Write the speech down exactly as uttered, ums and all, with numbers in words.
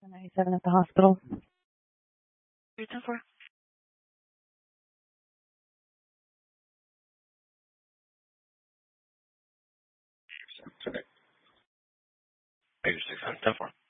ninety-seven at the hospital. three ten four. Okay. Eight six ten four.